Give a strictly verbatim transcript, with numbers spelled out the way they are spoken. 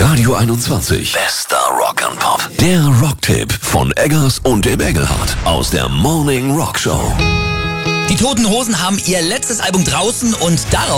Radio einundzwanzig. Bester Rock and Pop. Der Rocktipp von Eggers und dem Engelhardt aus der Morning Rock Show. Die Toten Hosen haben ihr letztes Album draußen und darauf